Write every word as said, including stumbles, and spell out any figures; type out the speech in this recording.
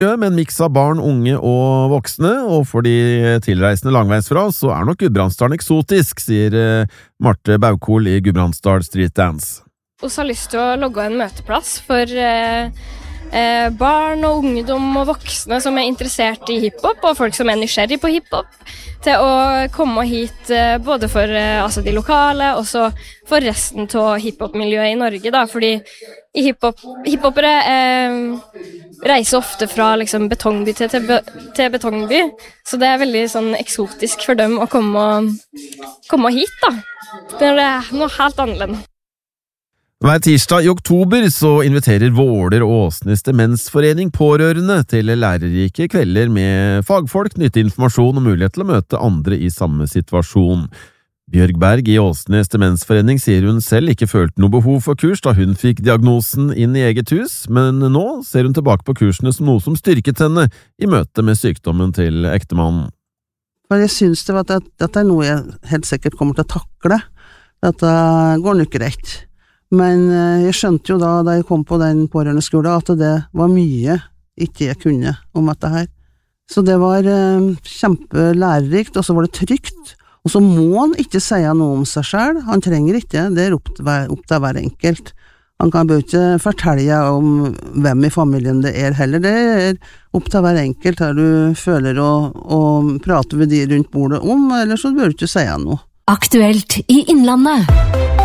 Med en miks av barn, unge og voksne, og for de tilreisende langveisfra så er nok Gudbrandsdalen eksotisk, sier Marte Baukol i Gudbrandsdal Street Dance. Vi har lyst til å logge en møteplass for eh, eh, barn og ungdom og voksne som er interessert i hiphop, og folk som er nysgjerrig på hiphop, til å komme hit eh, både for eh, altså de lokale, og så for resten av hiphop-miljøet i Norge, da, fordi i hiphop, hiphopere eh, reiser ofte fra liksom, betongby til, til, til betongby, så det er veldig sånn, eksotisk for dem å komme, komme hit. Da. Det er noe helt annerledes. Hver tirsdag i oktober så inviterer Våler og Åsnes Demensforening pårørende til lærerike kvelder med fagfolk, nyttig informasjon og mulighet til å møte andre i samme situasjon. Bjørg Berg i Åsnes Demensforening sier hun selv ikke følte noe behov for kurs da hun fikk diagnosen inn i eget hus, men nå ser hun tilbake på kursene som noe som styrket henne i møte med sykdommen til ektemannen. Jeg synes det var at dette er noe jeg helt sikkert kommer til å takle. Dette går nok greit. Men jeg skjønte jo da, da jeg kom på den pårørendeskolen, at det var mye ikke jeg kunne om dette her. Så det var eh, kjempelærerikt, og så var det trygt. Og så må han ikke si noe om seg selv, han trenger ikke, det er opp til hver, opp til hver enkelt. Han kan bare ikke fortelle om hvem i familien det er heller, det er opp til hver enkelt her du føler å, å prate med de rundt bordet om, eller så bør du ikke si noe. Aktuelt i Innlandet.